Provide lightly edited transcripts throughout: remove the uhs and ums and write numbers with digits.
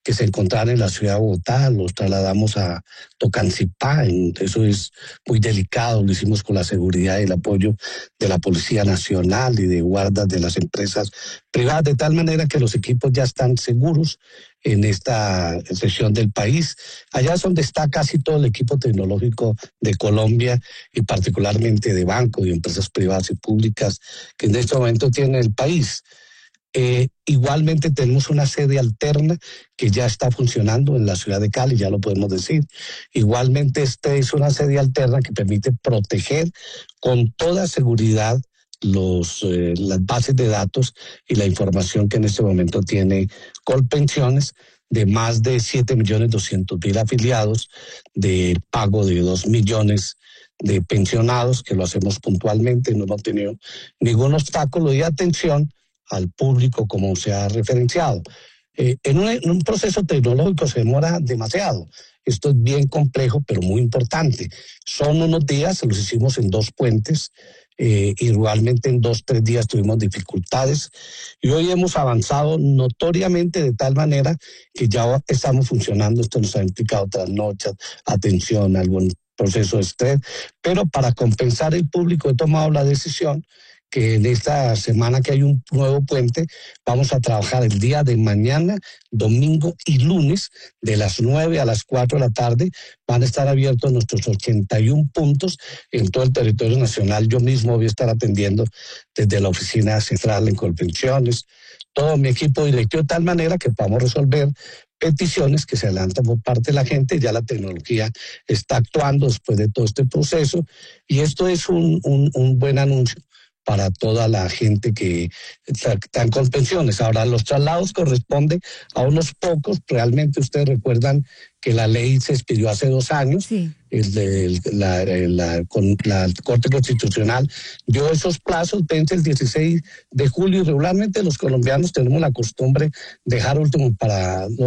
que se encontraban en la ciudad de Bogotá, los trasladamos a Tocancipá, eso es muy delicado, lo hicimos con la seguridad y el apoyo de la Policía Nacional y de guardas de las empresas privadas, de tal manera que los equipos ya están seguros en esta región del país. Allá es donde está casi todo el equipo tecnológico de Colombia y particularmente de bancos y empresas privadas y públicas que en este momento tiene el país. Igualmente tenemos una sede alterna que ya está funcionando en la ciudad de Cali, ya lo podemos decir. Igualmente es una sede alterna que permite proteger con toda seguridad las bases de datos y la información que en este momento tiene Colpensiones, de más de 7.200.000 afiliados, de pago de 2 millones de pensionados, que lo hacemos puntualmente, no hemos tenido ningún obstáculo, y atención al público como se ha referenciado. En un proceso tecnológico se demora demasiado. Esto es bien complejo, pero muy importante. Son unos días, los hicimos en 2 puentes, y realmente en 2-3 días tuvimos dificultades. Y hoy hemos avanzado notoriamente de tal manera que ya estamos funcionando. Esto nos ha implicado trasnochas, atención, algún proceso de estrés. Pero para compensar el público he tomado la decisión que en esta semana que hay un nuevo puente, vamos a trabajar el día de mañana, domingo y lunes, de las 9 a las 4 de la tarde. Van a estar abiertos nuestros 81 puntos en todo el territorio nacional. Yo mismo voy a estar atendiendo desde la oficina central en Colpensiones, todo mi equipo directivo, de tal manera que podamos resolver peticiones que se adelantan por parte de la gente. Ya la tecnología está actuando después de todo este proceso, y esto es un buen anuncio para toda la gente que están con pensiones. Ahora, los traslados corresponden a unos pocos. Realmente ustedes recuerdan que la ley se expidió hace 2 años. Sí. La Corte Constitucional dio esos plazos, vence el 16 de julio, y regularmente los colombianos tenemos la costumbre de dejar todo para el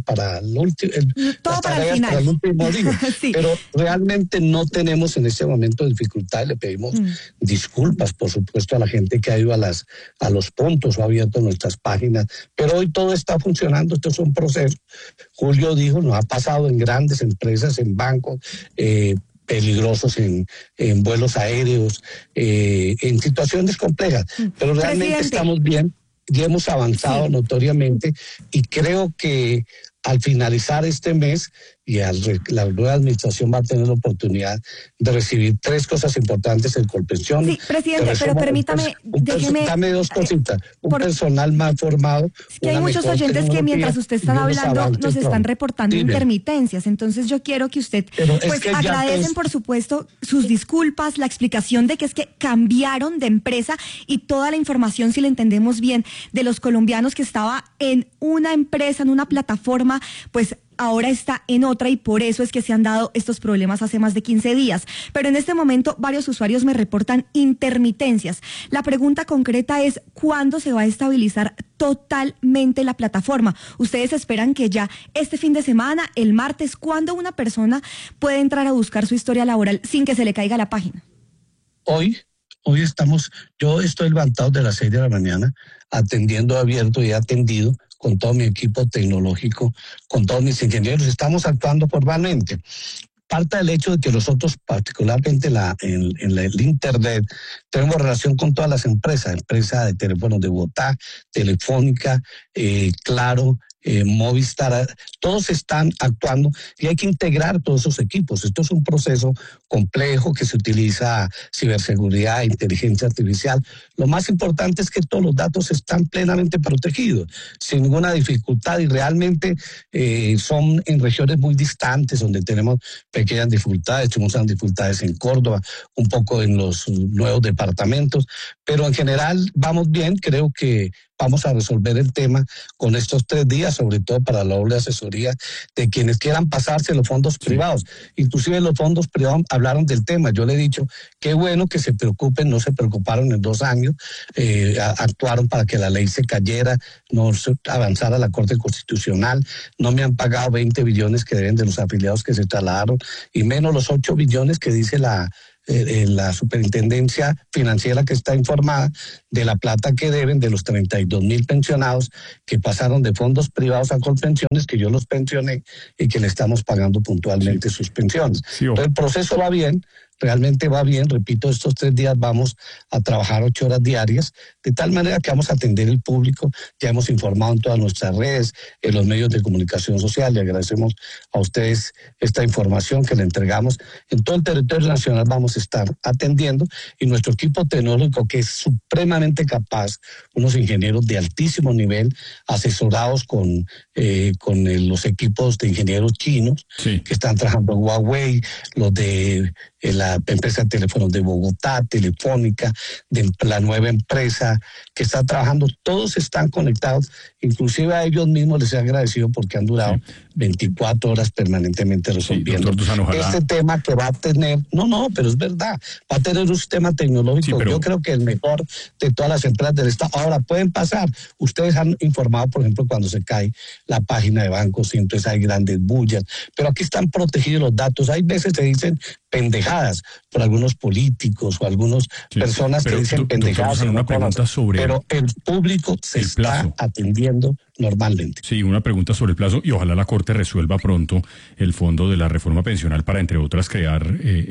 último día. Sí. Pero realmente no tenemos en este momento dificultad. Le pedimos disculpas, por supuesto, a la gente que ha ido a los puntos o ha abierto nuestras páginas, pero hoy todo está funcionando. Esto es un proceso. Julio dijo, nos ha pasado en grandes empresas, en bancos, peligrosos en vuelos aéreos, en situaciones complejas, pero realmente estamos bien y hemos avanzado notoriamente, y creo que al finalizar este mes y la nueva administración va a tener la oportunidad de recibir 3 cosas importantes en Colpensiones. Sí, presidente, pero permítame, dame 2 cositas. Personal más formado. Es que hay muchos oyentes que mientras usted está hablando nos están reportando intermitencias, entonces yo quiero que usted agradecen por supuesto sus disculpas, la explicación de que es que cambiaron de empresa y toda la información, si la entendemos bien, de los colombianos que estaba en una empresa, en una plataforma, pues ahora está en otra, y por eso es que se han dado estos problemas hace más de 15 días. Pero en este momento varios usuarios me reportan intermitencias. La pregunta concreta es, ¿cuándo se va a estabilizar totalmente la plataforma? Ustedes esperan que ya este fin de semana, el martes, ¿cuándo una persona puede entrar a buscar su historia laboral sin que se le caiga la página? Yo estoy levantado de las 6 de la mañana, atendiendo abierto y atendido con todo mi equipo tecnológico, con todos mis ingenieros. Estamos actuando formalmente. Parte del hecho de que nosotros, particularmente en el Internet, tenemos relación con todas las empresas de teléfonos de Bogotá, Telefónica, Claro, Movistar, todos están actuando y hay que integrar todos esos equipos. Esto es un proceso complejo que se utiliza ciberseguridad, inteligencia artificial. Lo más importante es que todos los datos están plenamente protegidos, sin ninguna dificultad, y realmente son en regiones muy distantes donde tenemos pequeñas dificultades. Tenemos unas dificultades en Córdoba, un poco en los nuevos departamentos, pero en general vamos bien. Creo que vamos a resolver el tema con estos 3 días, sobre todo para la doble asesoría de quienes quieran pasarse los fondos privados. Inclusive los fondos privados hablaron del tema. Yo le he dicho, qué bueno que se preocupen, no se preocuparon en 2 años, actuaron para que la ley se cayera, no avanzara la Corte Constitucional, no me han pagado 20 billones que deben de los afiliados que se trasladaron, y menos los 8 billones que dice la superintendencia financiera que está informada de la plata que deben de los 32.000 pensionados que pasaron de fondos privados a Colpensiones, que yo los pensioné y que le estamos pagando puntualmente sus pensiones. Entonces, el proceso va bien. Realmente va bien, repito, estos 3 días vamos a trabajar 8 horas diarias, de tal manera que vamos a atender el público. Ya hemos informado en todas nuestras redes, en los medios de comunicación social. Le agradecemos a ustedes esta información que le entregamos. En todo el territorio nacional vamos a estar atendiendo, y nuestro equipo tecnológico, que es supremamente capaz, unos ingenieros de altísimo nivel, asesorados con los equipos de ingenieros chinos, que están trabajando en Huawei, los de la empresa de teléfonos de Bogotá, Telefónica, de la nueva empresa que está trabajando, todos están conectados, inclusive a ellos mismos les he agradecido porque han durado 24 horas permanentemente resolviendo este tema que va a tener, pero es verdad, va a tener un sistema tecnológico, yo creo que el mejor de todas las empresas del Estado. Ahora, pueden pasar, ustedes han informado, por ejemplo, cuando se cae la página de bancos, y entonces hay grandes bullas, pero aquí están protegidos los datos. Hay veces se dicen pendejadas por algunos políticos o algunas personas que dicen pendejadas, pero el público se está atendiendo normalmente. Sí, una pregunta sobre el plazo, y ojalá la Corte resuelva pronto el fondo de la reforma pensional para, entre otras, crear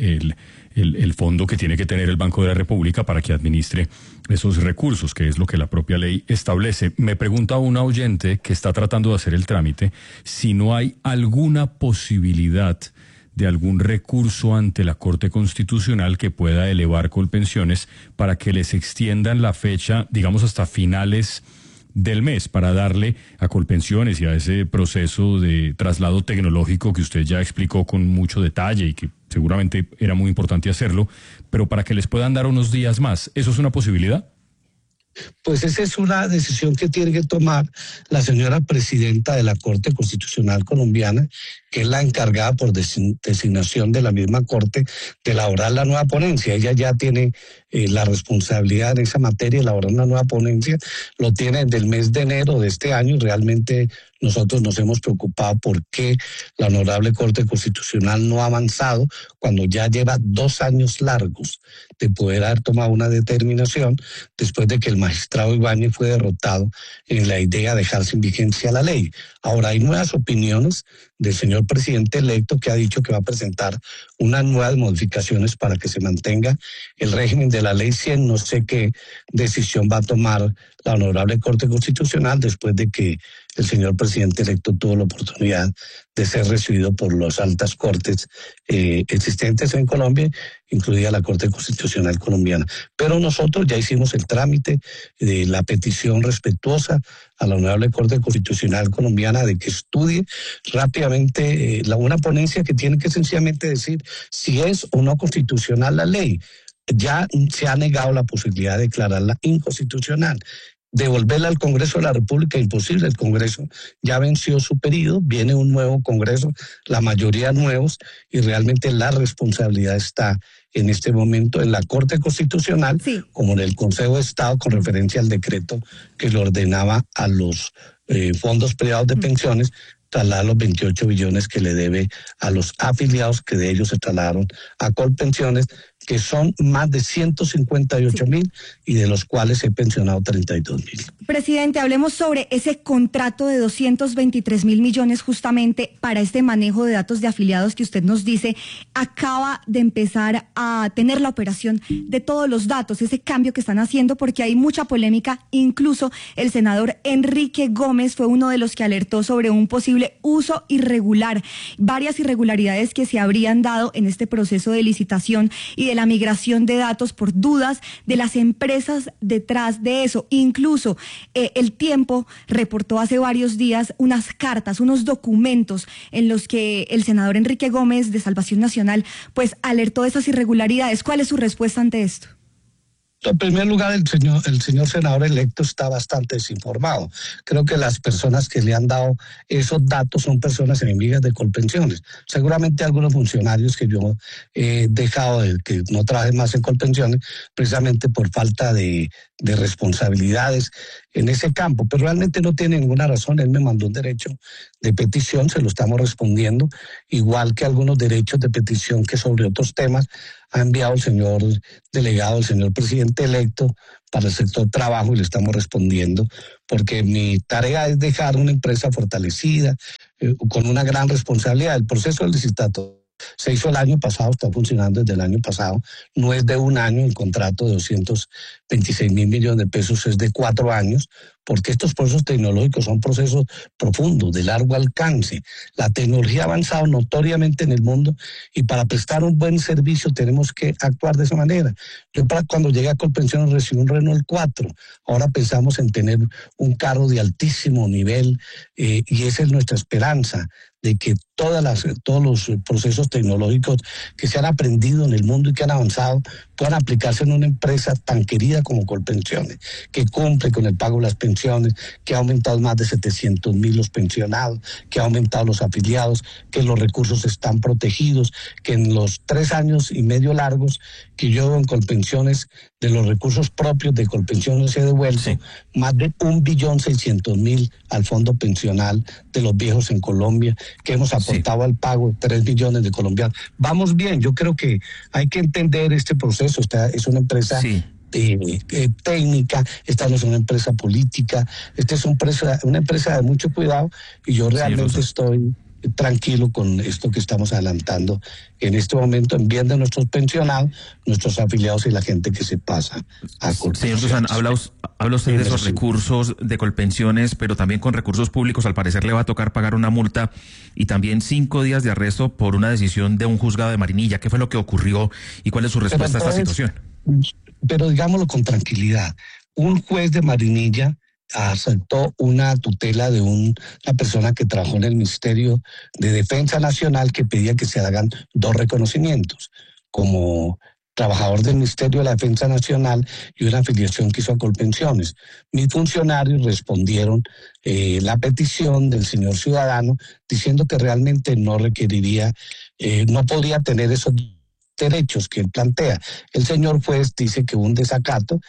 el fondo que tiene que tener el Banco de la República para que administre esos recursos, que es lo que la propia ley establece. Me pregunta una oyente que está tratando de hacer el trámite si no hay alguna posibilidad de algún recurso ante la Corte Constitucional que pueda elevar Colpensiones para que les extiendan la fecha, digamos, hasta finales del mes, para darle a Colpensiones y a ese proceso de traslado tecnológico que usted ya explicó con mucho detalle y que seguramente era muy importante hacerlo, pero para que les puedan dar unos días más. ¿Eso es una posibilidad? Pues esa es una decisión que tiene que tomar la señora presidenta de la Corte Constitucional colombiana, que es la encargada por designación de la misma Corte de elaborar la nueva ponencia. Ella ya tiene la responsabilidad en esa materia, elaborar una nueva ponencia. Lo tiene desde el mes de enero de este año, y realmente nosotros nos hemos preocupado por qué la Honorable Corte Constitucional no ha avanzado cuando ya lleva 2 años largos de poder haber tomado una determinación después de que el magistrado Ibáñez fue derrotado en la idea de dejar sin vigencia la ley. Ahora hay nuevas opiniones del señor presidente electo, que ha dicho que va a presentar unas nuevas modificaciones para que se mantenga el régimen de la ley 100. No sé qué decisión va a tomar la Honorable Corte Constitucional después de que el señor presidente electo tuvo la oportunidad de ser recibido por las altas cortes existentes en Colombia, incluida la Corte Constitucional colombiana. Pero nosotros ya hicimos el trámite de la petición respetuosa a la Honorable Corte Constitucional colombiana de que estudie rápidamente una ponencia que tiene que sencillamente decir si es o no constitucional la ley. Ya se ha negado la posibilidad de declararla inconstitucional. Devolverla al Congreso de la República, imposible. El Congreso ya venció su periodo, viene un nuevo Congreso, la mayoría nuevos, y realmente la responsabilidad está en este momento en la Corte Constitucional, como en el Consejo de Estado, con referencia al decreto que le ordenaba a los fondos privados de pensiones trasladar los 28 billones que le debe a los afiliados, que de ellos se trasladaron a Colpensiones, que son más de 158.000 y de los cuales he pensionado 32.000. Presidente, hablemos sobre ese contrato de 223.000 millones justamente para este manejo de datos de afiliados que usted nos dice acaba de empezar a tener la operación de todos los datos, ese cambio que están haciendo, porque hay mucha polémica. Incluso el senador Enrique Gómez fue uno de los que alertó sobre un posible uso irregular, varias irregularidades que se habrían dado en este proceso de licitación y de la migración de datos por dudas de las empresas detrás de eso. Incluso El Tiempo reportó hace varios días unas cartas, unos documentos en los que el senador Enrique Gómez de Salvación Nacional pues alertó de esas irregularidades. ¿Cuál es su respuesta ante esto? En primer lugar, el señor senador electo está bastante desinformado. Creo que las personas que le han dado esos datos son personas enemigas de Colpensiones. Seguramente algunos funcionarios que yo he dejado de que no trabajen más en Colpensiones, precisamente por falta de responsabilidades en ese campo, pero realmente no tiene ninguna razón. Él me mandó un derecho de petición, se lo estamos respondiendo, igual que algunos derechos de petición que sobre otros temas ha enviado el señor delegado, el señor presidente electo para el sector trabajo, y le estamos respondiendo, porque mi tarea es dejar una empresa fortalecida, con una gran responsabilidad. El proceso del licitatorio se hizo el año pasado, está funcionando desde el año pasado, no es de un año, el contrato de 226.000 millones de pesos es de 4 años, porque estos procesos tecnológicos son procesos profundos, de largo alcance. La tecnología ha avanzado notoriamente en el mundo, y para prestar un buen servicio tenemos que actuar de esa manera. Yo cuando llegué a Colpensiones recibí un Renault 4, ahora pensamos en tener un carro de altísimo nivel, y esa es nuestra esperanza, de que todos los procesos tecnológicos que se han aprendido en el mundo y que han avanzado puedan aplicarse en una empresa tan querida como Colpensiones, que cumple con el pago de las pensiones, que ha aumentado más de 700.000 los pensionados, que ha aumentado los afiliados, que los recursos están protegidos, que en los 3 años y medio largos que yo en Colpensiones, de los recursos propios de Colpensiones he devuelto más de 1.600.000 al fondo pensional de los viejos en Colombia, que hemos aportado al pago 3 millones de colombianos. Vamos bien, yo creo que hay que entender este proceso. Esta es una empresa técnica, esta no es una empresa política, esta es una empresa de mucho cuidado, y yo realmente estoy tranquilo con esto que estamos adelantando en este momento en bien de nuestros pensionados, nuestros afiliados y la gente que se pasa a Colpensiones. Señor Susan, habla usted de esos recursos de Colpensiones, pero también con recursos públicos. Al parecer le va a tocar pagar una multa y también 5 días de arresto por una decisión de un juzgado de Marinilla. ¿Qué fue lo que ocurrió y cuál es su respuesta a esta situación? Pero digámoslo con tranquilidad. Un juez de Marinilla aceptó una tutela de una persona que trabajó en el Ministerio de Defensa Nacional, que pedía que se hagan 2 reconocimientos, como trabajador del Ministerio de la Defensa Nacional y una afiliación que hizo a Colpensiones. Mis funcionarios respondieron la petición del señor ciudadano diciendo que realmente no requeriría, no podría tener esos derechos que él plantea. El señor juez dice que hubo un desacato.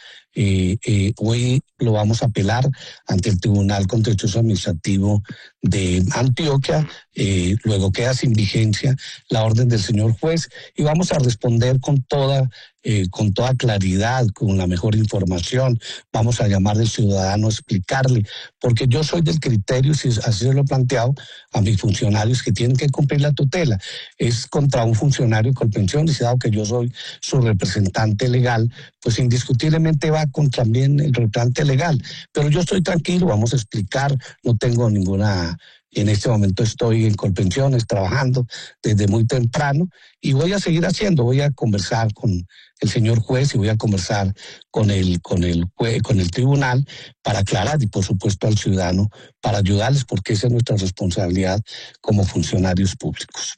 Hoy lo vamos a apelar ante el Tribunal Contencioso Administrativo de Antioquia, luego queda sin vigencia la orden del señor juez, y vamos a responder con toda claridad, con la mejor información. Vamos a llamar al ciudadano a explicarle, porque yo soy del criterio, si así se lo he planteado a mis funcionarios, que tienen que cumplir la tutela. Es contra un funcionario de Colpensiones, y dado que yo soy su representante legal, pues indiscutiblemente va contra también el representante legal. Pero yo estoy tranquilo, vamos a explicar, no tengo ninguna... En este momento estoy en Colpensiones trabajando desde muy temprano, y voy a seguir haciendo. Voy a conversar con el señor juez y voy a conversar con el tribunal para aclarar, y por supuesto al ciudadano para ayudarles, porque esa es nuestra responsabilidad como funcionarios públicos.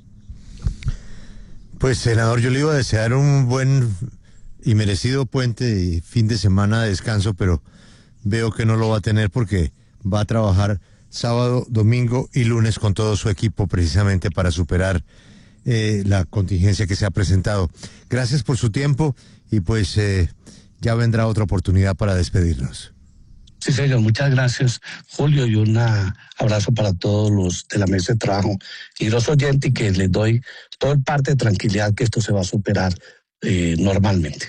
Pues, senador, yo le iba a desear un buen y merecido puente y fin de semana de descanso, pero veo que no lo va a tener porque va a trabajar sábado, domingo y lunes con todo su equipo precisamente para superar la contingencia que se ha presentado. Gracias por su tiempo, y pues ya vendrá otra oportunidad para despedirnos. Sí, señor, muchas gracias, Julio, y un abrazo para todos los de la mesa de trabajo y los oyentes, y que les doy todo el parte de tranquilidad que esto se va a superar normalmente.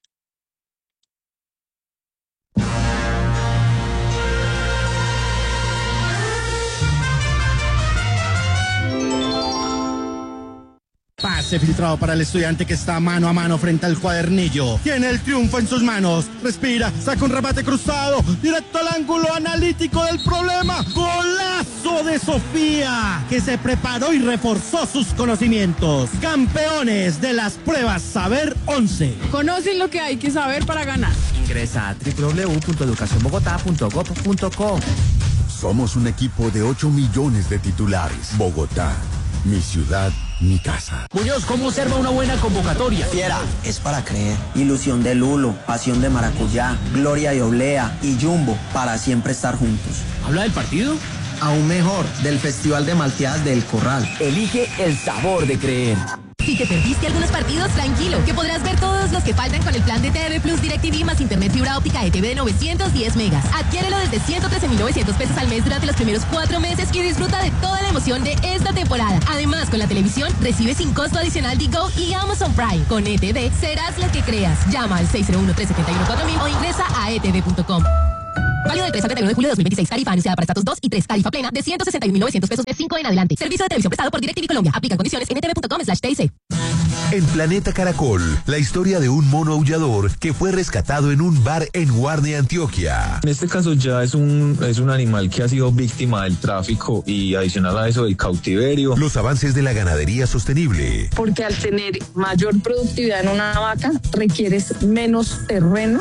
Pase filtrado para el estudiante que está mano a mano frente al cuadernillo. Tiene el triunfo en sus manos. Respira, saca un remate cruzado, directo al ángulo analítico del problema. ¡Golazo de Sofía! Que se preparó y reforzó sus conocimientos. Campeones de las pruebas Saber 11. Conocen lo que hay que saber para ganar. Ingresa a www.educacionbogotá.gov.co. Somos un equipo de 8 millones de titulares. Bogotá, mi ciudad, mi casa. Muñoz, ¿cómo observa una buena convocatoria? Fiera, es para creer. Ilusión de Lulo, pasión de maracuyá, gloria de oblea y Jumbo, para siempre estar juntos. ¿Habla del partido? Aún mejor, del Festival de Malteadas del Corral. Elige el sabor de creer. Si te perdiste algunos partidos, tranquilo, que podrás ver todos los que faltan con el plan de TV Plus DirecTV más internet fibra óptica ETV de 910 megas. Adquiérelo desde 113.900 pesos al mes durante los primeros 4 meses y disfruta de toda la emoción de esta temporada. Además, con la televisión, recibe sin costo adicional Digo y Amazon Prime. Con ETV, serás lo que creas. Llama al 601-371-4000 o ingresa a etv.com. Válido del 3 al 31 de julio de 2026. Tarifa anunciada para estatus 2 y 3. Tarifa plena de 161.900 pesos de 5 en adelante. Servicio de televisión prestado por DirecTV Colombia. Aplican condiciones en etv.com/TIC. En Planeta Caracol, la historia de un mono aullador que fue rescatado en un bar en Guarne, Antioquia. En este caso ya es un animal que ha sido víctima del tráfico y adicional a eso del cautiverio. Los avances de la ganadería sostenible. Porque al tener mayor productividad en una vaca, requieres menos terreno.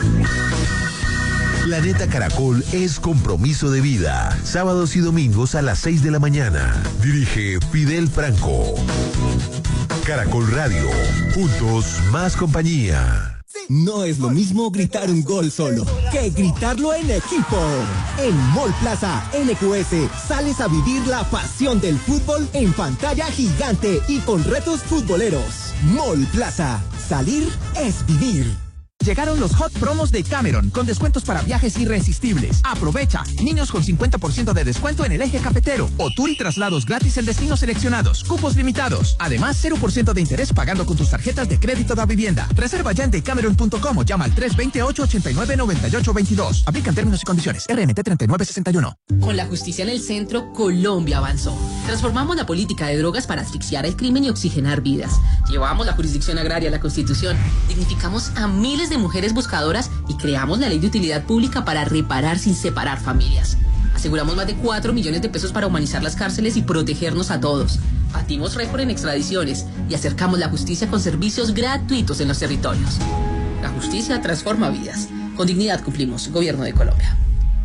Planeta Caracol es compromiso de vida. Sábados y domingos a las 6 de la mañana. Dirige Fidel Franco. Caracol Radio. Juntos, más compañía. No es lo mismo gritar un gol solo que gritarlo en equipo. En Mall Plaza NQS sales a vivir la pasión del fútbol en pantalla gigante y con retos futboleros. Mall Plaza. Salir es vivir. Llegaron los hot promos de Cameron con descuentos para viajes irresistibles. Aprovecha. Niños con 50% de descuento en el eje cafetero. O tour y traslados gratis en destinos seleccionados. Cupos limitados. Además, 0% de interés pagando con tus tarjetas de crédito de vivienda. Reserva ya en decameron.com o llama al 328-899822. Aplican términos y condiciones. RNT 3961. Con la justicia en el centro, Colombia avanzó. Transformamos la política de drogas para asfixiar el crimen y oxigenar vidas. Llevamos la jurisdicción agraria a la Constitución. Dignificamos a miles de mujeres buscadoras y creamos la ley de utilidad pública para reparar sin separar familias. Aseguramos más de 4 millones de pesos para humanizar las cárceles y protegernos a todos. Batimos récord en extradiciones y acercamos la justicia con servicios gratuitos en los territorios. La justicia transforma vidas. Con dignidad cumplimos. Gobierno de Colombia.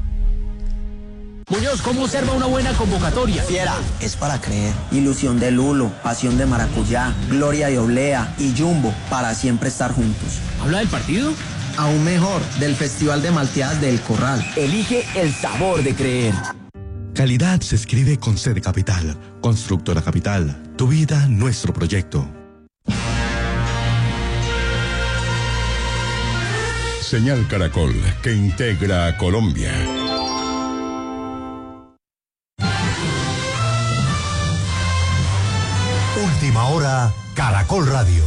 Muñoz, ¿cómo observa una buena convocatoria? Fiera, es para creer. Ilusión de Lulo, pasión de maracuyá, gloria y oblea y Jumbo, para siempre estar juntos. ¿Habla del partido? Aún mejor, del Festival de Malteadas del Corral. Elige el sabor de creer. Calidad se escribe con C de Capital. Constructora Capital. Tu vida, nuestro proyecto. Señal Caracol, que integra a Colombia. Última hora, Caracol Radio.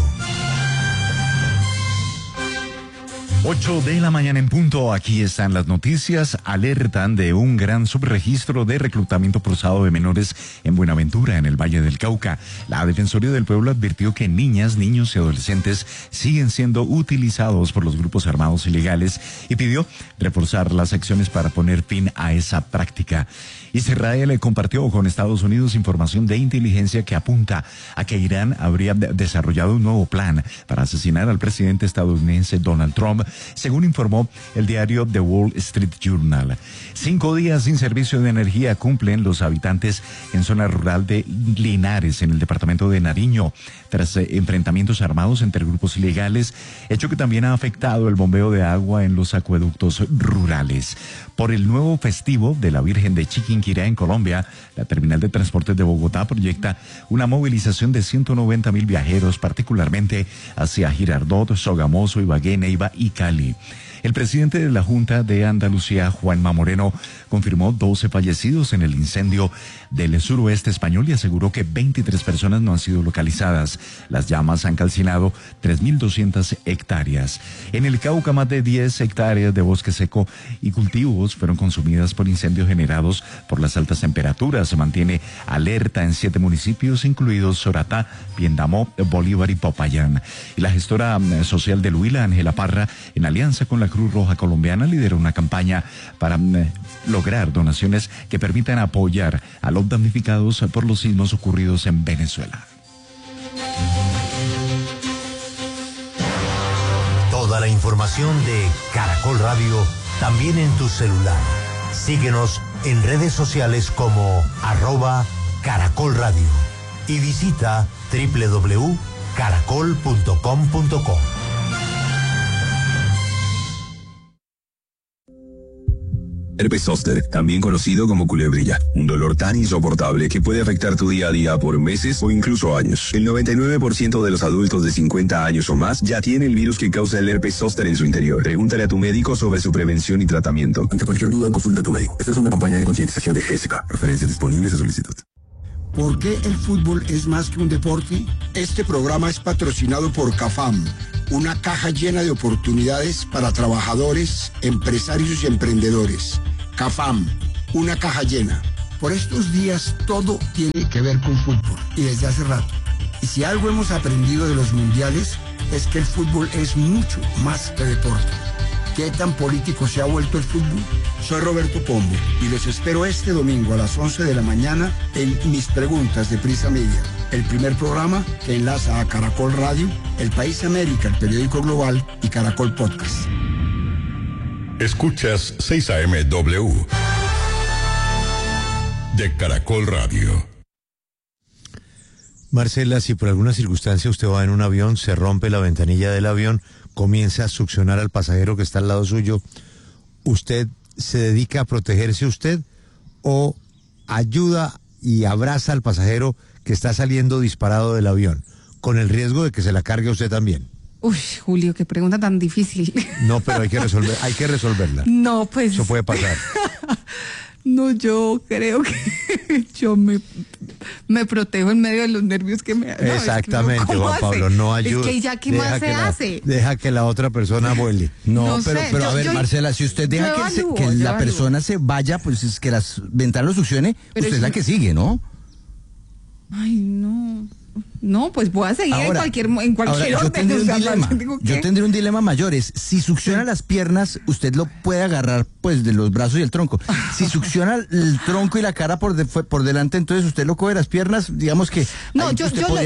8 de la mañana en punto, aquí están las noticias. Alertan de un gran subregistro de reclutamiento forzado de menores en Buenaventura, en el Valle del Cauca. La Defensoría del Pueblo advirtió que niñas, niños y adolescentes siguen siendo utilizados por los grupos armados ilegales y pidió reforzar las acciones para poner fin a esa práctica. Israel compartió con Estados Unidos información de inteligencia que apunta a que Irán habría desarrollado un nuevo plan para asesinar al presidente estadounidense Donald Trump, según informó el diario The Wall Street Journal. 5 días sin servicio de energía cumplen los habitantes en zona rural de Linares, en el departamento de Nariño, tras enfrentamientos armados entre grupos ilegales, hecho que también ha afectado el bombeo de agua en los acueductos rurales. Por el nuevo festivo de la Virgen de Chiquinquirá en Colombia, la terminal de transportes de Bogotá proyecta una movilización de 190.000 viajeros, particularmente hacia Girardot, Sogamoso, Ibagué, Neiva y Cali. El presidente de la Junta de Andalucía, Juanma Moreno, confirmó 12 fallecidos en el incendio del suroeste español y aseguró que 23 personas no han sido localizadas. Las llamas han calcinado 3.200 hectáreas. En el Cauca, más de 10 hectáreas de bosque seco y cultivos fueron consumidas por incendios generados por las altas temperaturas. Se mantiene alerta en 7 municipios, incluidos Soratá, Piendamó, Bolívar y Popayán. Y la gestora social del Huila, Ángela Parra, en alianza con la Cruz Roja Colombiana, lidera una campaña para lograr donaciones que permitan apoyar a los damnificados por los sismos ocurridos en Venezuela. Toda la información de Caracol Radio también en tu celular. Síguenos en redes sociales como @Caracol Radio y visita Herpes zóster, también conocido como culebrilla, un dolor tan insoportable que puede afectar tu día a día por meses o incluso años. El 99% de los adultos de 50 años o más ya tiene el virus que causa el herpes zóster en su interior. Pregúntale a tu médico sobre su prevención y tratamiento. Ante cualquier duda, consulta a tu médico. Esta es una campaña de concientización de GESCA. Referencias disponibles a solicitud. ¿Por qué el fútbol es más que un deporte? Este programa es patrocinado por CAFAM, una caja llena de oportunidades para trabajadores, empresarios y emprendedores. CAFAM, una caja llena. Por estos días todo tiene que ver con fútbol y desde hace rato. Y si algo hemos aprendido de los mundiales es que el fútbol es mucho más que deporte. ¿Qué tan político se ha vuelto el fútbol? Soy Roberto Pombo y los espero este domingo a las 11 de la mañana en Mis Preguntas de Prisa Media, el primer programa que enlaza a Caracol Radio, El País América, el periódico global y Caracol Podcast. Escuchas 6 AM-W de Caracol Radio. Marcela, si por alguna circunstancia usted va en un avión, se rompe la ventanilla del avión, comienza a succionar al pasajero que está al lado suyo, ¿usted se dedica a protegerse usted o ayuda y abraza al pasajero que está saliendo disparado del avión, con el riesgo de que se la cargue usted también? Uy, Julio, qué pregunta tan difícil. No, pero hay que resolverla. No, pues... Eso puede pasar. No, yo creo que yo me protejo en medio de los nervios que me... No, exactamente, Juan Pablo, no ayuda. Es que ya, ¿qué más se hace? Deja que la otra persona vuele. No, pero a ver, Marcela, si usted deja que la persona se vaya, pues es que las ventanas lo succione, pero usted es la que sigue, ¿no? Ay, no... No, pues voy a seguir ahora, en cualquier orden. Yo tendré un dilema mayor, es si succiona las piernas, usted lo puede agarrar pues de los brazos y el tronco. Si succiona el tronco y la cara por delante, entonces usted lo coge las piernas, digamos que no, yo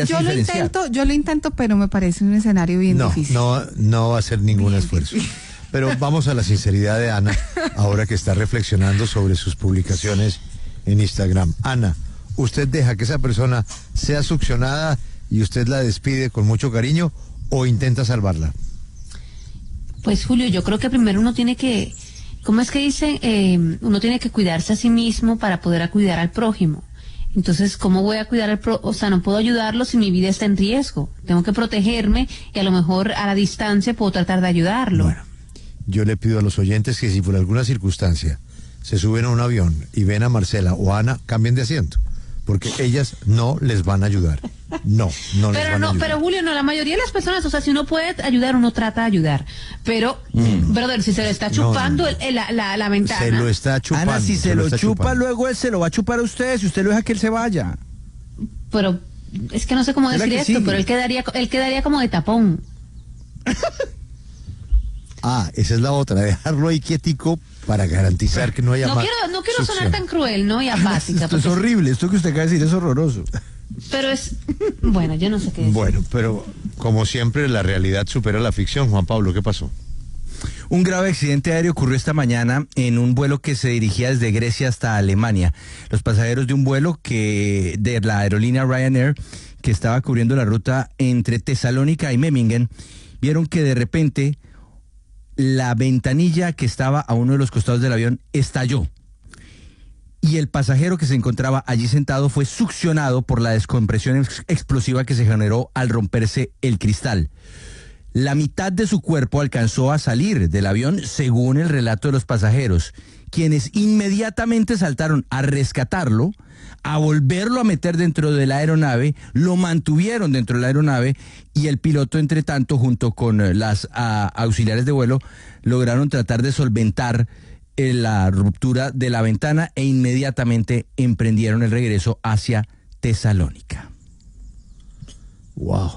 lo intento, pero me parece un escenario bien difícil. No va a hacer ningún esfuerzo. Pero vamos a la sinceridad de Ana, ahora que está reflexionando sobre sus publicaciones en Instagram. Ana, ¿usted deja que esa persona sea succionada y usted la despide con mucho cariño o intenta salvarla? Pues Julio, yo creo que primero uno tiene que, ¿cómo es que dicen? Uno tiene que cuidarse a sí mismo para poder cuidar al prójimo. Entonces, ¿cómo voy a cuidar al prójimo? O sea, no puedo ayudarlo si mi vida está en riesgo. Tengo que protegerme y a lo mejor a la distancia puedo tratar de ayudarlo. Bueno, yo le pido a los oyentes que si por alguna circunstancia se suben a un avión y ven a Marcela o a Ana, cambien de asiento. Porque ellas no les van a ayudar. No les van a ayudar. Pero Julio, no, la mayoría de las personas, o sea, si uno puede ayudar, uno trata de ayudar. Pero, brother, si se lo está chupando la ventana. Se lo está chupando. Ana, si se lo chupa, luego él se lo va a chupar a usted, si usted lo deja que él se vaya. Pero, es que no sé cómo decir esto, pero él quedaría como de tapón. Esa es la otra, dejarlo ahí quietico para garantizar que no haya más. No quiero sonar tan cruel, ¿no? Y apática. Esto es horrible, esto que usted acaba de decir es horroroso. Pero es... Bueno, yo no sé qué decir. Bueno, pero como siempre la realidad supera la ficción. Juan Pablo, ¿qué pasó? Un grave accidente aéreo ocurrió esta mañana en un vuelo que se dirigía desde Grecia hasta Alemania. Los pasajeros de un vuelo de la aerolínea Ryanair, que estaba cubriendo la ruta entre Tesalónica y Memmingen, vieron que de repente la ventanilla que estaba a uno de los costados del avión estalló. Y el pasajero que se encontraba allí sentado fue succionado por la descompresión explosiva que se generó al romperse el cristal. La mitad de su cuerpo alcanzó a salir del avión, según el relato de los pasajeros, quienes inmediatamente saltaron a rescatarlo, a volverlo a meter dentro de la aeronave, lo mantuvieron dentro de la aeronave y el piloto, entre tanto, junto con las auxiliares de vuelo, lograron tratar de solventar la ruptura de la ventana e inmediatamente emprendieron el regreso hacia Tesalónica. Wow.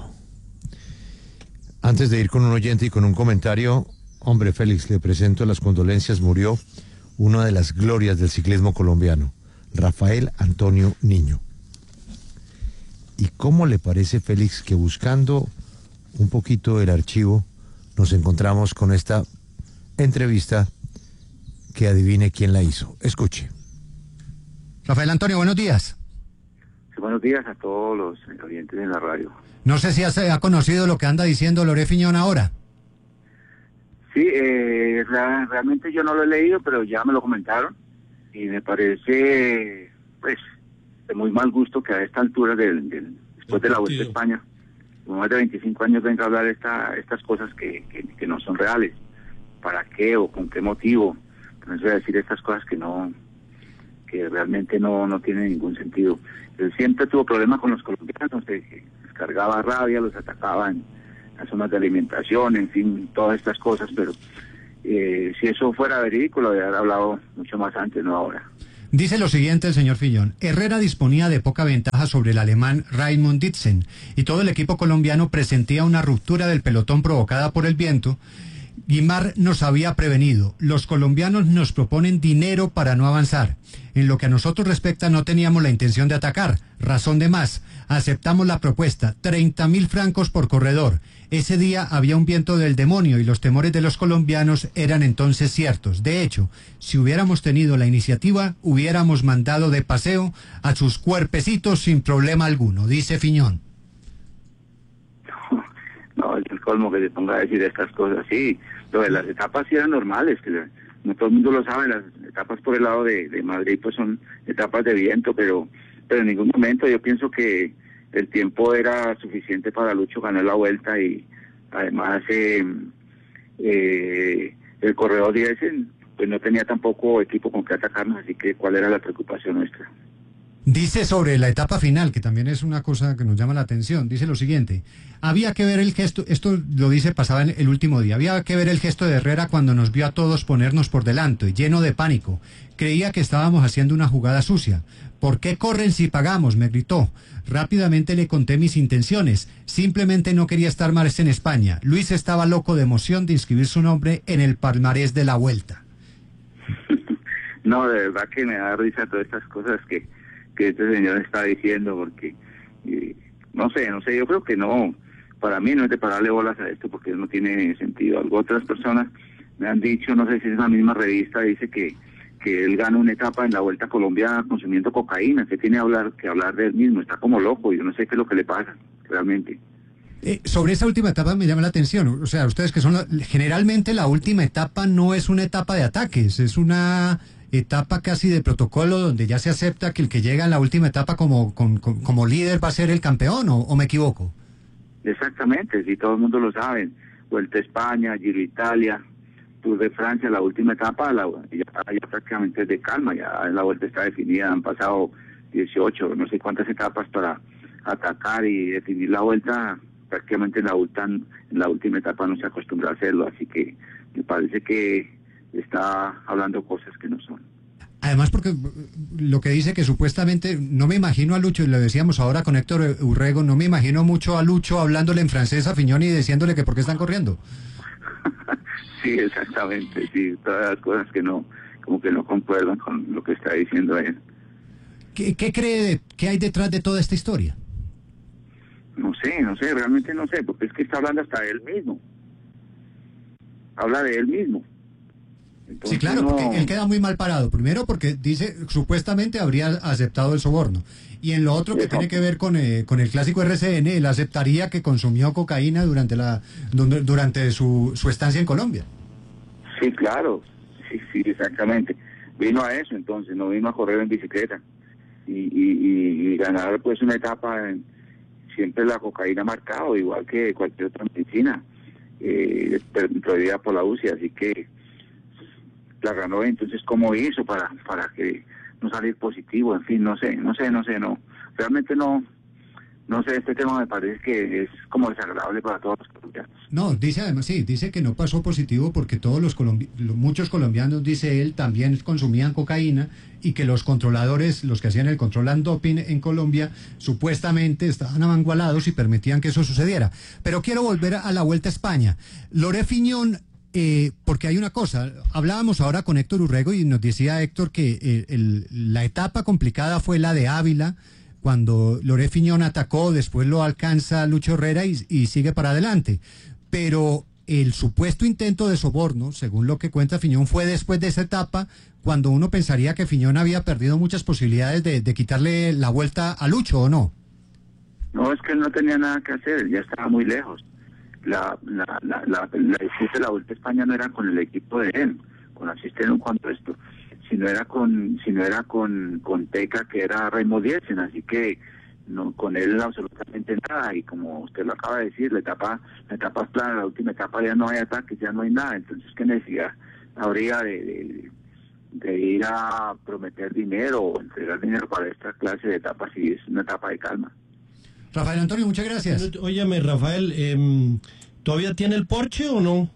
Antes de ir con un oyente y con un comentario, hombre, Félix, le presento las condolencias. Murió una de las glorias del ciclismo colombiano, Rafael Antonio Niño. ¿Y cómo le parece, Félix, que buscando un poquito el archivo nos encontramos con esta entrevista que adivine quién la hizo? Escuche. Rafael Antonio, buenos días. Sí, buenos días a todos los oyentes en la radio. No sé si ha conocido lo que anda diciendo Loré Fiñón ahora. Sí, realmente yo no lo he leído, pero ya me lo comentaron y me parece, pues, de muy mal gusto que a esta altura, después de la Vuelta a España, con más de 25 años, venga a hablar estas cosas que no son reales. ¿Para qué o con qué motivo? No se va a decir estas cosas que realmente no tienen ningún sentido. Él siempre tuvo problemas con los colombianos, que descargaba rabia, los atacaba en las zonas de alimentación, en fin, todas estas cosas, pero si eso fuera verídico, lo habría hablado mucho más antes, no ahora. Dice lo siguiente el señor Fillon: Herrera disponía de poca ventaja sobre el alemán Raimund Ditzen y todo el equipo colombiano presentía una ruptura del pelotón provocada por el viento. Guimard nos había prevenido. Los colombianos nos proponen dinero para no avanzar. En lo que a nosotros respecta, no teníamos la intención de atacar. Razón de más. Aceptamos la propuesta. 30.000 francos por corredor. Ese día había un viento del demonio y los temores de los colombianos eran entonces ciertos. De hecho, si hubiéramos tenido la iniciativa, hubiéramos mandado de paseo a sus cuerpecitos sin problema alguno, dice Fiñón. No, es el colmo que se ponga a decir estas cosas. Sí, lo de las etapas sí eran normales, que no todo el mundo lo sabe. Las etapas por el lado de Madrid pues son etapas de viento, pero en ningún momento yo pienso que el tiempo era suficiente para Lucho ganar la Vuelta, y además el corredor 10 pues no tenía tampoco equipo con que atacarnos, así que ¿cuál era la preocupación nuestra? Dice sobre la etapa final, que también es una cosa que nos llama la atención, dice lo siguiente: había que ver el gesto, esto lo dice pasaba en el último día, había que ver el gesto de Herrera cuando nos vio a todos ponernos por delante, lleno de pánico. Creía que estábamos haciendo una jugada sucia. ¿Por qué corren si pagamos?, me gritó. Rápidamente le conté mis intenciones. Simplemente no quería estar más en España. Luis estaba loco de emoción de inscribir su nombre en el palmarés de la Vuelta. No, de verdad que me da risa todas estas cosas que este señor está diciendo, porque no sé, yo creo que no, para mí no es de pararle bolas a esto, porque no tiene sentido. Algo otras personas me han dicho, no sé si es la misma revista, dice que él gana una etapa en la Vuelta a Colombia consumiendo cocaína, que tiene que hablar de él mismo, está como loco, yo no sé qué es lo que le pasa, realmente. Sobre esa última etapa me llama la atención, o sea, ustedes que son, generalmente la última etapa no es una etapa de ataques, es una etapa casi de protocolo donde ya se acepta que el que llega en la última etapa como líder va a ser el campeón, ¿o me equivoco? Exactamente, sí, todo el mundo lo sabe. Vuelta a España, Giro Italia, Tour de Francia, la última etapa ya prácticamente es de calma, ya la Vuelta está definida, han pasado 18, no sé cuántas etapas para atacar y definir la Vuelta. Prácticamente en la última etapa no se acostumbra a hacerlo, así que me parece que está hablando cosas que no son. Además, porque lo que dice que supuestamente, no me imagino a Lucho, y lo decíamos ahora con Héctor Urrego, no me imagino mucho a Lucho hablándole en francés a Fiñón y diciéndole que por qué están corriendo. Sí, exactamente, sí, todas las cosas que no, como que no concuerdan con lo que está diciendo él. ¿Qué cree, qué hay detrás de toda esta historia? No sé, realmente no sé, porque es que está hablando hasta de él mismo. Habla de él mismo. Entonces, sí, claro, porque él queda muy mal parado. Primero porque dice, supuestamente habría aceptado el soborno. Y en lo otro que tiene que ver con el clásico RCN, él aceptaría que consumió cocaína durante su estancia en Colombia. Sí, claro, sí, exactamente. Vino a eso entonces, no vino a correr en bicicleta. Y ganar pues una etapa, siempre la cocaína ha marcado, igual que cualquier otra medicina, prohibida por la UCI, así que la ganó. Entonces, ¿cómo hizo para que no salir positivo? En fin, no sé, realmente no sé, este tema me parece que es como desagradable para todos los colombianos. No, dice además, sí, dice que no pasó positivo porque todos muchos colombianos, dice él, también consumían cocaína, y que los controladores, los que hacían el control antidoping en Colombia, supuestamente estaban amangualados y permitían que eso sucediera. Pero quiero volver a la Vuelta a España. Loré Fiñón, porque hay una cosa, hablábamos ahora con Héctor Urrego y nos decía Héctor que la etapa complicada fue la de Ávila, cuando Loré Fiñón atacó, después lo alcanza Lucho Herrera y sigue para adelante. Pero el supuesto intento de soborno, según lo que cuenta Fiñón, fue después de esa etapa, cuando uno pensaría que Fiñón había perdido muchas posibilidades de quitarle la vuelta a Lucho, ¿o no? No, es que él no tenía nada que hacer, él ya estaba muy lejos. la disputa de la Vuelta a España no era con el equipo de él, con Asisten en cuanto a esto, sino era con Teca, que era Raymond Diesen, así que no, con él absolutamente nada, y como usted lo acaba de decir, la etapa es plana, la última etapa ya no hay ataques, ya no hay nada, entonces qué necesidad habría de ir a prometer dinero o entregar dinero para esta clase de etapas, si es una etapa de calma. Rafael Antonio, muchas gracias. Óyame, Rafael, ¿todavía tiene el Porsche o no?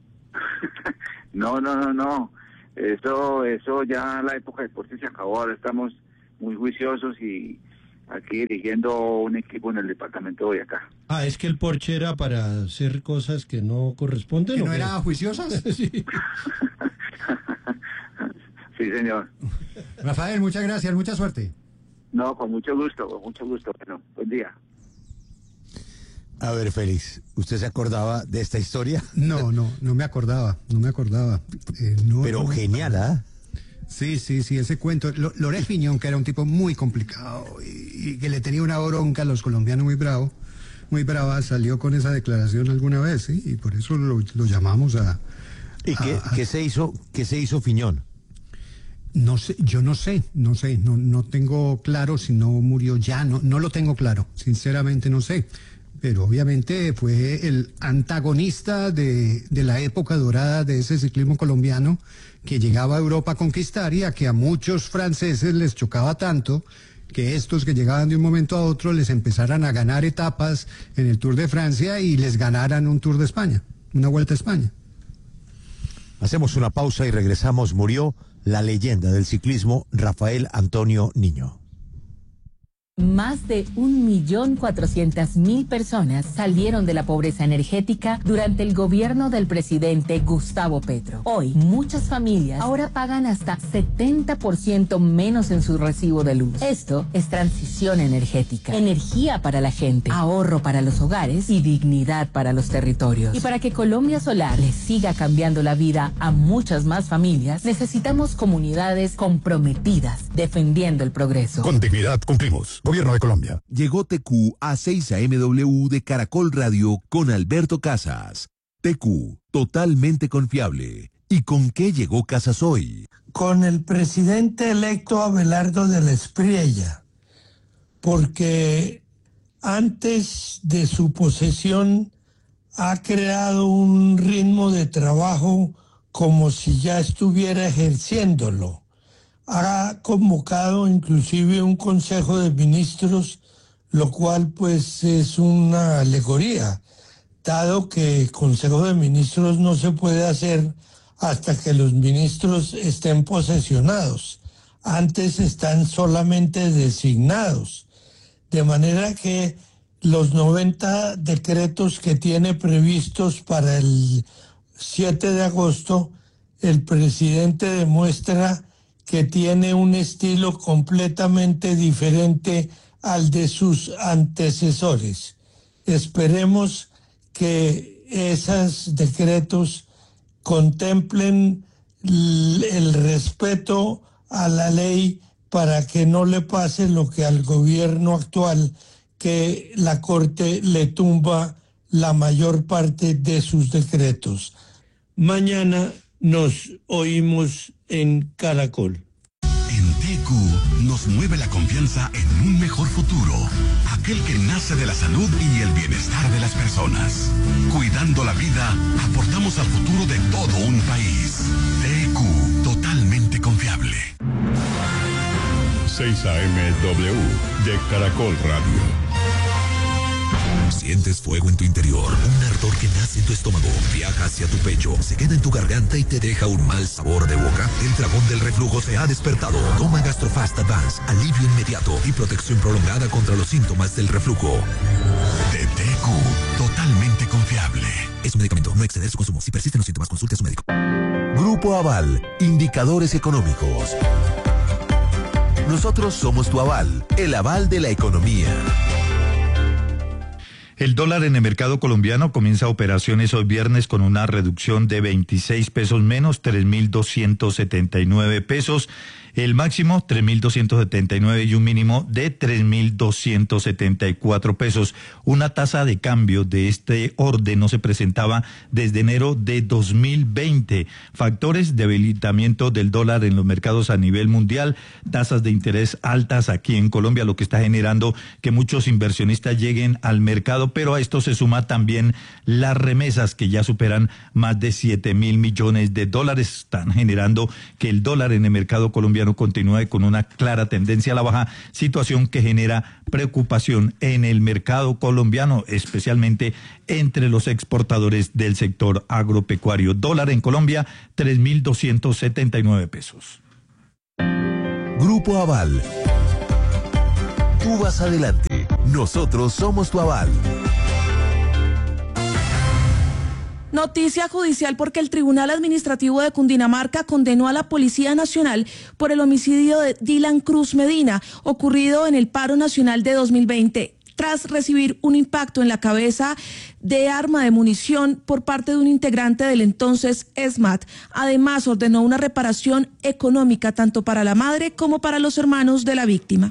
No. Eso ya la época de Porsche se acabó, ahora estamos muy juiciosos y aquí dirigiendo un equipo en el departamento de Boyacá. Es que el Porsche era para hacer cosas que no corresponden. ¿Que no era juiciosas? Sí. Sí, señor. Rafael, muchas gracias, mucha suerte. No, con mucho gusto. Bueno, buen día. A ver, Félix, ¿usted se acordaba de esta historia? No me acordaba. Pero genial, ¿ah? Sí, ese cuento. Loret Piñón, que era un tipo muy complicado y que le tenía una bronca a los colombianos muy brava, salió con esa declaración alguna vez, ¿sí? Y por eso lo llamamos a... ¿Y qué se hizo Piñón? No sé, no tengo claro si no murió ya, no lo tengo claro, sinceramente no sé. Pero obviamente fue el antagonista de la época dorada de ese ciclismo colombiano que llegaba a Europa a conquistar y a que a muchos franceses les chocaba tanto que estos que llegaban de un momento a otro les empezaran a ganar etapas en el Tour de Francia y les ganaran un Tour de España, una Vuelta a España. Hacemos una pausa y regresamos. Murió la leyenda del ciclismo, Rafael Antonio Niño. Más de 1.400.000 personas salieron de la pobreza energética durante el gobierno del presidente Gustavo Petro. Hoy, muchas familias ahora pagan hasta 70% menos en su recibo de luz. Esto es transición energética, energía para la gente, ahorro para los hogares y dignidad para los territorios. Y para que Colombia Solar les siga cambiando la vida a muchas más familias, necesitamos comunidades comprometidas, defendiendo el progreso. Con dignidad cumplimos. Gobierno de Colombia. Llegó TQ a 6 AMW de Caracol Radio con Alberto Casas. TQ, totalmente confiable. ¿Y con qué llegó Casas hoy? Con el presidente electo Abelardo de la Espriella, porque antes de su posesión ha creado un ritmo de trabajo como si ya estuviera ejerciéndolo. Ha convocado inclusive un consejo de ministros, lo cual pues es una alegoría, dado que el consejo de ministros no se puede hacer hasta que los ministros estén posesionados. Antes están solamente designados. De manera que los 90 decretos que tiene previstos para el 7 de agosto, el presidente demuestra que tiene un estilo completamente diferente al de sus antecesores. Esperemos que esos decretos contemplen el respeto a la ley para que no le pase lo que al gobierno actual, que la Corte le tumba la mayor parte de sus decretos. Mañana nos oímos en Caracol. En TQ nos mueve la confianza en un mejor futuro, aquel que nace de la salud y el bienestar de las personas. Cuidando la vida, aportamos al futuro de todo un país. TQ, totalmente confiable. 6 AMW de Caracol Radio. Sientes fuego en tu interior, un ardor que nace en tu estómago, viaja hacia tu pecho, se queda en tu garganta y te deja un mal sabor de boca. El dragón del reflujo se ha despertado. Toma Gastrofast Advance, alivio inmediato y protección prolongada contra los síntomas del reflujo. De TQ, totalmente confiable. Es un medicamento, no exceder su consumo. Si persisten los síntomas, consulte a su médico. Grupo Aval, indicadores económicos. Nosotros somos tu aval, el aval de la economía. El dólar en el mercado colombiano comienza operaciones hoy viernes con una reducción de 26 pesos menos, 3.279 pesos. El máximo 3.279 y un mínimo de 3.274 pesos. Una tasa de cambio de este orden no se presentaba desde enero de 2020. Factores: debilitamiento del dólar en los mercados a nivel mundial, tasas de interés altas aquí en Colombia, lo que está generando que muchos inversionistas lleguen al mercado, pero a esto se suma también las remesas que ya superan más de 7.000 millones de dólares. Están generando que el dólar en el mercado colombiano continúe con una clara tendencia a la baja, situación que genera preocupación en el mercado colombiano, especialmente entre los exportadores del sector agropecuario. Dólar en Colombia, 3.279 pesos. Grupo Aval. Tú vas adelante. Nosotros somos tu aval. Noticia judicial porque el Tribunal Administrativo de Cundinamarca condenó a la Policía Nacional por el homicidio de Dylan Cruz Medina, ocurrido en el paro nacional de 2020. Tras recibir un impacto en la cabeza de arma de munición por parte de un integrante del entonces ESMAD. Además, ordenó una reparación económica tanto para la madre como para los hermanos de la víctima.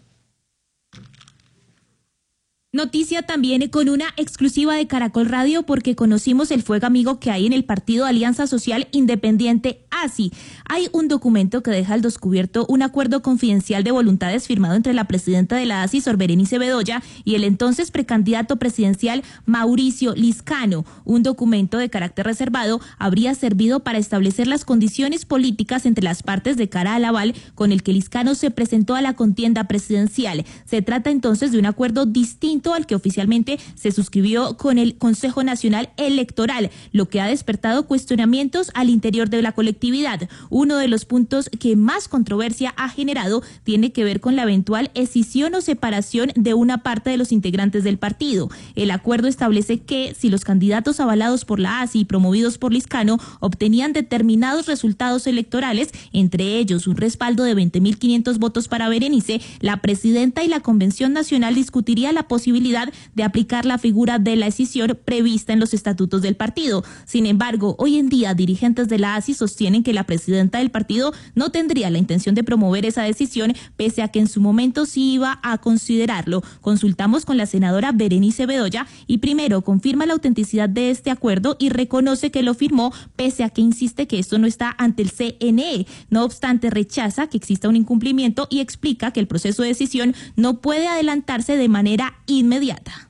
Noticia también con una exclusiva de Caracol Radio porque conocimos el fuego amigo que hay en el Partido Alianza Social Independiente ASI. Hay un documento que deja al descubierto un acuerdo confidencial de voluntades firmado entre la presidenta de la ASI, Sor Berenice Bedoya, y el entonces precandidato presidencial Mauricio Liscano. Un documento de carácter reservado habría servido para establecer las condiciones políticas entre las partes de cara al aval con el que Liscano se presentó a la contienda presidencial. Se trata entonces de un acuerdo distinto al que oficialmente se suscribió con el Consejo Nacional Electoral, lo que ha despertado cuestionamientos al interior de la colectividad. Uno de los puntos que más controversia ha generado tiene que ver con la eventual escisión o separación de una parte de los integrantes del partido. El acuerdo establece que si los candidatos avalados por la ASI y promovidos por Liscano obtenían determinados resultados electorales, entre ellos un respaldo de 20.500 votos para Berenice, la presidenta y la Convención Nacional discutiría la posibilidad de aplicar la figura de la escisión prevista en los estatutos del partido. Sin embargo, hoy en día dirigentes de la ASI sostienen que la presidenta del partido no tendría la intención de promover esa decisión, pese a que en su momento sí iba a considerarlo. Consultamos con la senadora Berenice Bedoya y primero confirma la autenticidad de este acuerdo y reconoce que lo firmó, pese a que insiste que esto no está ante el CNE. No obstante, rechaza que exista un incumplimiento y explica que el proceso de decisión no puede adelantarse de manera inmediata.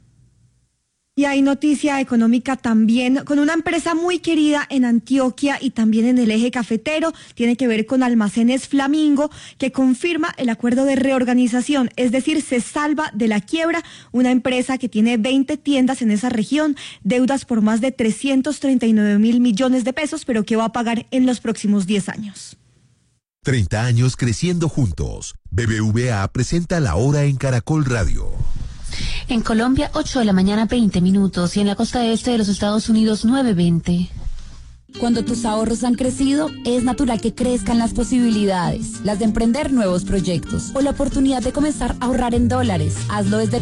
Y hay noticia económica también con una empresa muy querida en Antioquia y también en el eje cafetero. Tiene que ver con Almacenes Flamingo, que confirma el acuerdo de reorganización, es decir, se salva de la quiebra una empresa que tiene 20 tiendas en esa región, deudas por más de 339.000 millones de pesos, pero que va a pagar en los próximos 10 años. 30 años creciendo juntos. BBVA presenta La Hora en Caracol Radio. En Colombia, 8 de la mañana, 20 minutos. Y en la costa este de los Estados Unidos, 9:20. Cuando tus ahorros han crecido, es natural que crezcan las posibilidades, las de emprender nuevos proyectos o la oportunidad de comenzar a ahorrar en dólares. Hazlo desde